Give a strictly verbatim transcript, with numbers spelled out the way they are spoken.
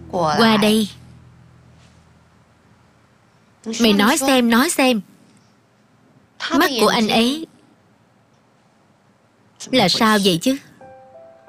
Qua đây. Mày nói xem, nói xem. Mắt của anh ấy là sao vậy chứ?